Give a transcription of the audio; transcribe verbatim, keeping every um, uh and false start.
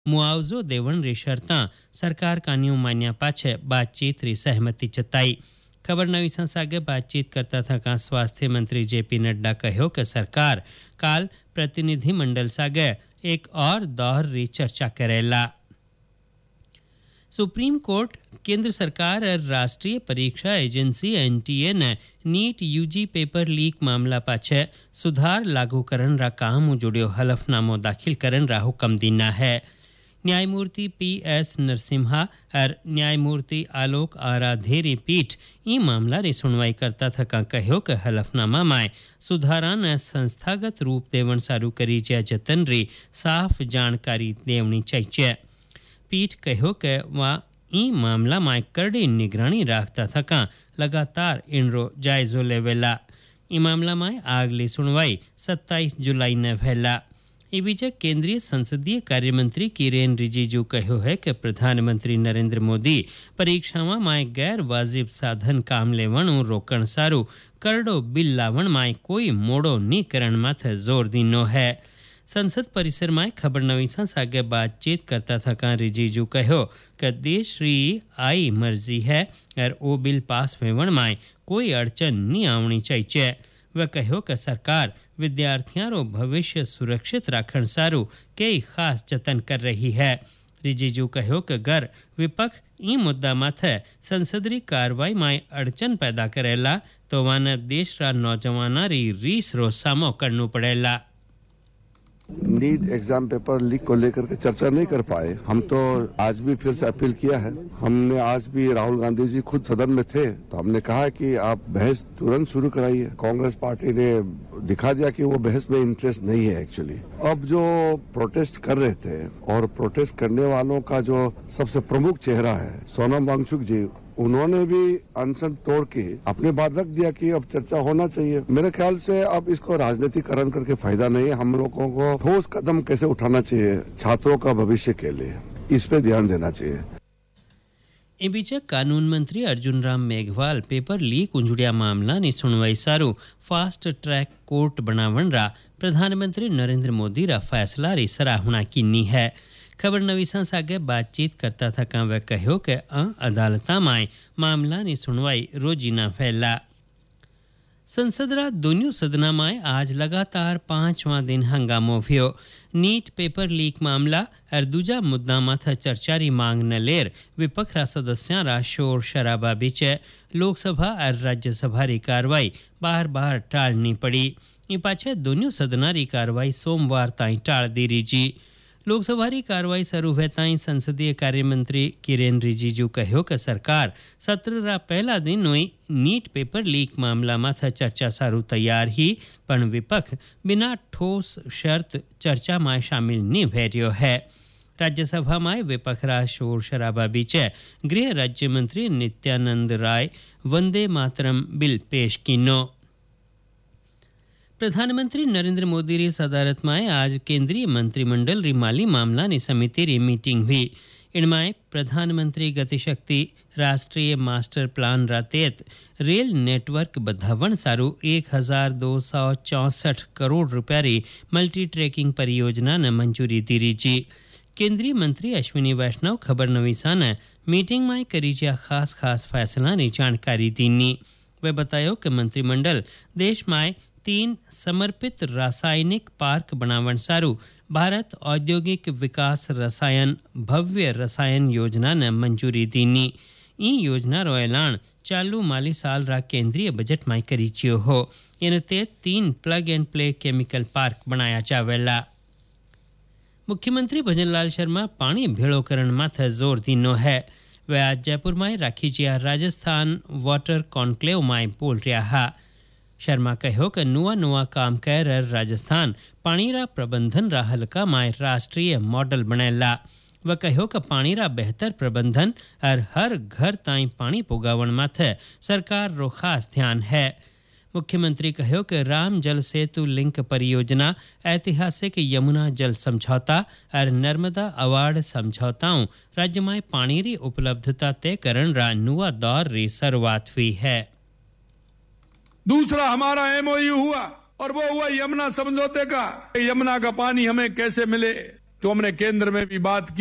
मुआवजो देवण री शर्तां सरकार कानियों मान्या पाछे बातचीत री सहमति जताई। खबर नवी संसागे बातचीत करता था का स्वास्थ्य मंत्री जेपी नड्डा कहो कि सरकार काल प्रतिनिधि मंडल सागे एक और दौर री चर्चा करेला। सुप्रीम कोर्ट केंद्र सरकार और राष्ट्रीय परीक्षा एजेंसी एनटीए ने नीट यूजी पेपर लीक मामला पाछे सुधार लागू करन रा काम जुड़ियो हलफनामो दाखिल करन रा हुक्म दीना है। न्यायमूर्ति पी एस नरसिम्हा और न्यायमूर्ति आलोक आराधेरी पीठ ई मामला री सुनवाई करता था का कहो कि हलफनामा में सुधारा ने संस्थागत रूप देवण सारू करी ज्या जतन री साफ जानकारी देवनी चाहिए। पीठ कहो कि वह ई मामला में करड़ी निगरानी राखता था का लगातार इनरो जायजो लेवेला। ई मामला में आगली सुनवाई सत्ताईस जुलाई ने वेला। ई बीच केंद्रीय संसदीय कार्य मंत्री किरेन रिजिजू कहो है कि प्रधानमंत्री नरेंद्र मोदी परीक्षाओं में गैर वाजिब साधन काम लेवणु रोकण सारू करडो बिल लावण में कोई मोड़ो नी करण माथे जोर दीनो है। संसद परिसर में खबर नवीसा सागे बातचीत करता था का रिजिजू कहो कि देश री आई मर्जी है और ओ बिल पास वेवण में कोई अड़चन नहीं आवनी चाहिए। वह कहो कि सरकार विद्यार्थियों रो भविष्य सुरक्षित राखण सारू कई खास जतन कर रही है। रिजिजू कहो कि अगर विपक्ष ई मुद्दा माथे संसदरी कार्रवाई में अड़चन पैदा करेला तो वाने देश रा नौजवाना री रीस रो सामो करनू पड़ेला। नीट एग्जाम पेपर लीक को लेकर के चर्चा नहीं कर पाए। हम तो आज भी फिर से अपील किया है। हमने आज भी राहुल गांधी जी खुद सदन में थे तो हमने कहा कि आप बहस तुरंत शुरू कराइए। कांग्रेस पार्टी ने दिखा दिया कि वो बहस में इंटरेस्ट नहीं है। एक्चुअली अब जो प्रोटेस्ट कर रहे थे और प्रोटेस्ट करने वालों का जो सबसे प्रमुख चेहरा है सोनम वांगचुक जी, उन्होंने भी अनशन तोड़ के अपने बात रख दिया कि अब चर्चा होना चाहिए। मेरे ख्याल से अब इसको राजनीतिकरण करके फायदा नहीं है। हम लोगों को ठोस कदम कैसे उठाना चाहिए छात्रों का भविष्य के लिए, इस पे ध्यान देना चाहिए। ए बीच कानून मंत्री अर्जुन राम मेघवाल पेपर लीक उंजुड़िया मामला नी सुनवाई सारू फास्ट ट्रैक कोर्ट बनावण रा प्रधानमंत्री नरेंद्र मोदी रा फैसला री सराहना कीनी है। खबर नवीसा सागे बातचीत करता था का वह कहो कि अ अदालता में मामला नी सुनवाई रोजीना फैला। संसद रा दोनों सदना में आज लगातार पांचवा दिन हंगामो भ्यो। नीट पेपर लीक मामला और दूजा मुद्दा माथा चर्चारी मांग न लेर विपक्ष रा सदस्यां रा शोर शराबा बीचे लोकसभा और राज्यसभा री कार्रवाई बार बार टालनी पड़ी। इ पाछे दोनों सदना री कार्रवाई सोमवार ताई टाल दी रीजी। लोकसभा की कार्रवाई शुरू होताई संसदीय कार्य मंत्री किरेन रिजिजू कहो कि सरकार सत्र रा पहला दिन हुई नीट पेपर लीक मामला माथा चर्चा सारू तैयार ही पण विपक्ष बिना ठोस शर्त चर्चा में शामिल नहीं भेरियो है। राज्यसभा में विपक्ष रा शोर शराबा बीचे गृह राज्य मंत्री नित्यानंद राय वंदे मातरम बिल पेश कीनो। प्रधानमंत्री नरेंद्र मोदी री सदारत में आज केंद्रीय मंत्रिमंडल री माली मामला नी समिति री मीटिंग हुई। इनमें प्रधानमंत्री गतिशक्ति राष्ट्रीय मास्टर प्लान रा तहत रेल नेटवर्क बधावन सारू एक हजार दो सौ चौसठ करोड़ रुपया री मल्टी ट्रैकिंग परियोजना ने मंजूरी दी रीजी। केंद्रीय मंत्री अश्विनी वैष्णव खबर नवीसा ने मीटिंग में करी जा खास खास फैसला नी जानकारी दीनी। वे बतायो कि मंत्रिमंडल देश में तीन समर्पित रासायनिक पार्क बनावन सारू भारत औद्योगिक विकास रसायन भव्य रसायन योजना ने मंजूरी दीनी। ई योजना रो ऐलान चालू माली साल रा केंद्रीय बजट में करीचियो हो। इनते तीन plug and play chemical park बनाया जावेला। मुख्यमंत्री भजनलाल शर्मा पानी भेड़ोकरण माथे जोर दीनो है। वे आज जयपुर में राखी जिया राजस्थान वाटर कॉन्क्लेव में बोल रहा है। शर्मा कहो कि नुआ नुआ काम कर राजस्थान पानी रा प्रबंधन रा हल्का में राष्ट्रीय मॉडल बनेला। वह कहो कि पानी रा बेहतर प्रबंधन और हर घर ताई पानी पुगावण माथे सरकार रो खास ध्यान है। मुख्यमंत्री कहो कि राम जल सेतु लिंक परियोजना ऐतिहासिक यमुना जल समझौता और नर्मदा अवार्ड समझौताओं राज्य में पानी री उपलब्धता तय करण रा नुआ दौर री शुरुआत हुई है। दूसरा हमारा एमओयू हुआ और वो हुआ यमुना समझौते का। यमुना का पानी हमें कैसे मिले, तो हमने केंद्र में भी बात की।